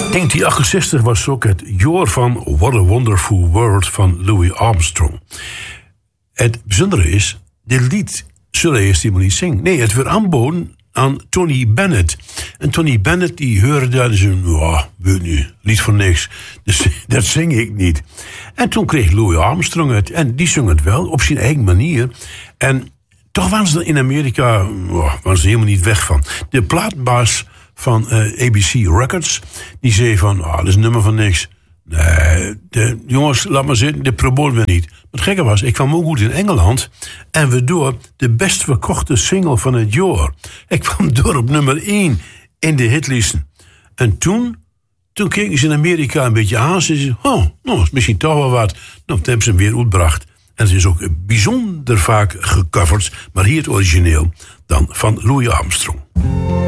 1968 was ook het jaar van What a Wonderful World van Louis Armstrong. Het bijzondere is, dit lied zullen hij eerst helemaal niet zingen. Nee, het werd aanboden aan Tony Bennett. En Tony Bennett die hoorde daar zo'n, weet niet, lied van niks. Dus dat zing ik niet. En toen kreeg Louis Armstrong het. En die zong het wel, op zijn eigen manier. En toch waren ze in Amerika waren ze helemaal niet weg van. De plaatbaas van ABC Records, die zei van, dat is een nummer van niks. Nee, jongens, laat maar zitten, dit probeerden we niet. Maar het gekke was, ik kwam ook goed in Engeland. En we door de best verkochte single van het jaar. Ik kwam door op nummer 1 in de hitlisten. En toen keken ze in Amerika een beetje aan. Ze zeiden, is misschien toch wel wat. Nou, toen hebben ze hem weer uitgebracht. En het is ook bijzonder vaak gecoverd. Maar hier het origineel dan van Louis Armstrong.